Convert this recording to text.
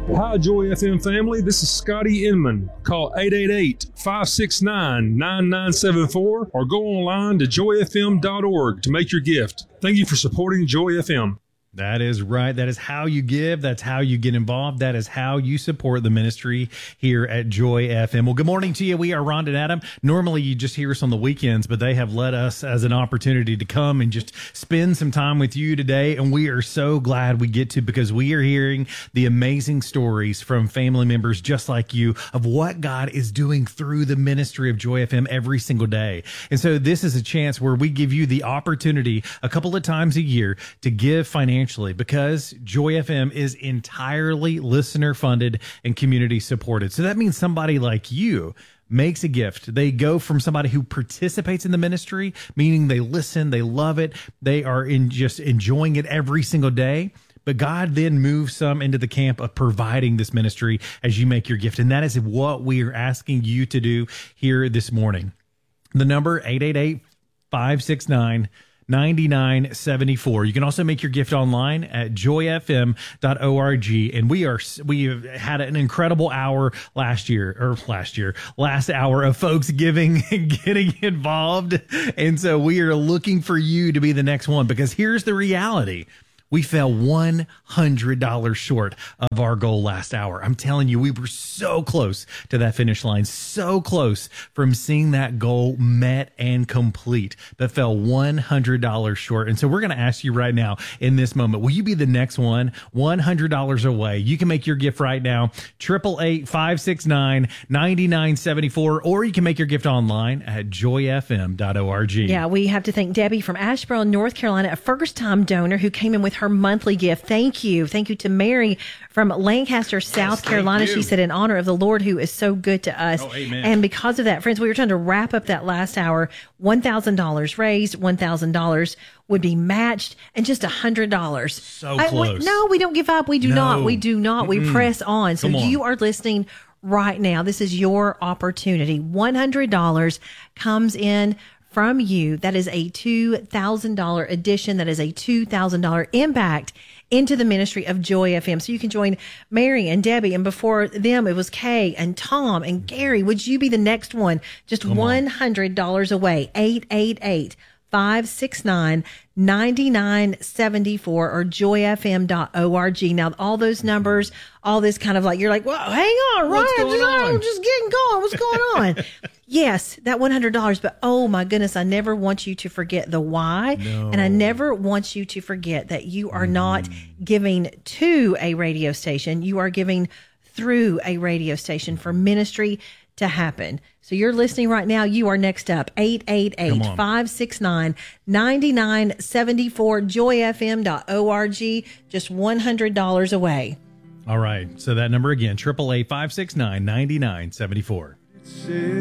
Hi, Joy FM family. This is Scotty Inman. Call 888-569-9974 or go online to joyfm.org to make your gift. Thank you for supporting Joy FM. That is right. That is how you give. That's how you get involved. That is how you support the ministry here at Joy FM. Well, good morning to you. We are Ron and Adam. Normally, you just hear us on the weekends, but they have led us as an opportunity to come and just spend some time with you today. And we are so glad we get to, because we are hearing the amazing stories from family members just like you of what God is doing through the ministry of Joy FM every single day. And so this is a chance where we give you the opportunity a couple of times a year to give financially, because Joy FM is entirely listener funded and community supported. So that means somebody like you makes a gift. They go from somebody who participates in the ministry, meaning they listen, they love it, they are just enjoying it every single day. But God then moves some into the camp of providing this ministry as you make your gift. And that is what we are asking you to do here this morning. The number 888-569-9974. You can also make your gift online at joyfm.org. And we have had an incredible hour last hour of folks giving and getting involved. And so we are looking for you to be the next one, because here's the reality. We fell $100 short of our goal last hour. I'm telling you, we were so close to that finish line, so close from seeing that goal met and complete, but fell $100 short. And so we're going to ask you right now in this moment, will you be the next one? $100 away. You can make your gift right now, 888-569-9974, or you can make your gift online at joyfm.org. Yeah, we have to thank Debbie from Asheboro, North Carolina, a first-time donor who came in with her monthly gift. Thank you. Thank you to Mary from Lancaster, South Carolina. She said, in honor of the Lord who is so good to us. Oh, amen. And because of that, friends, we were trying to wrap up that last hour. $1,000 raised, $1,000 would be matched, and just $100. So close. No, we don't give up. We do not. We do not. Mm-mm. We press on. So Come on. you are listening right now. This is your opportunity. $100 comes in from you. That is a $2,000 addition. That is a $2,000 impact into the ministry of Joy FM. So you can join Mary and Debbie, and before them it was Kay and Tom and Gary. Would you be the next one? Just $100 away. 888-569-9974 or joyfm.org. Now, all those numbers, all this kind of like, you're like, whoa, hang on, Ryan, I'm just getting going. What's going on? Yes, that $100, but oh my goodness, I never want you to forget the why. No. And I never want you to forget that you are not giving to a radio station. You are giving through a radio station for ministry to happen. So you're listening right now. You are next up. 888-569-9974, joyfm.org. Just $100 away. All right. So that number again, 888-569-9974.